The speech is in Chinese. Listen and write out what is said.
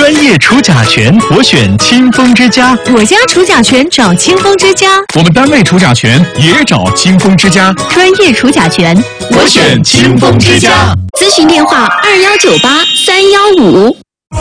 专业除甲醛，我选清风之家。 我家除甲醛找清风之家。 我们单位除甲醛也找清风之家。 专业除甲醛， 我选清风之家。 咨询电话21983155。